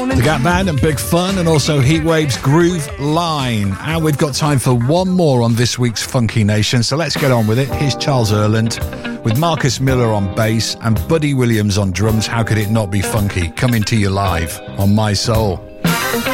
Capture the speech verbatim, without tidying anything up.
The Gap Band and Big Fun, and also Heatwave's Groove Line. And we've got time for one more on this week's Funky Nation, so let's get on with it. Here's Charles Earland with Marcus Miller on bass and Buddy Williams on drums. How could it not be funky? Coming to you live on My Soul.